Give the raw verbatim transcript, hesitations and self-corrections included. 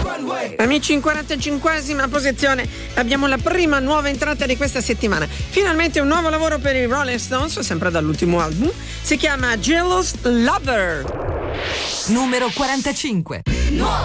Amici, in quarantacinquesima posizione abbiamo la prima nuova entrata di questa settimana. Finalmente un nuovo lavoro per i Rolling Stones, sempre dall'ultimo album. Si chiama Jealous Lover. Numero quarantacinque. No!